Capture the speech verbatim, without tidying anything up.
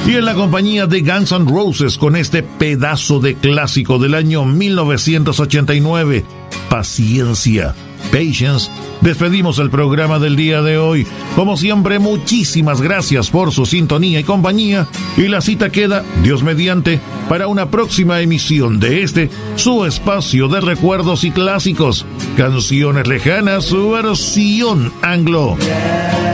Y en la compañía de Guns N' Roses con este pedazo de clásico del año mil novecientos ochenta y nueve, Paciencia, Patience, despedimos el programa del día de hoy. Como siempre, muchísimas gracias por su sintonía y compañía, y la cita queda, Dios mediante, para una próxima emisión de este, su espacio de recuerdos y clásicos, Canciones Lejanas, su versión anglo.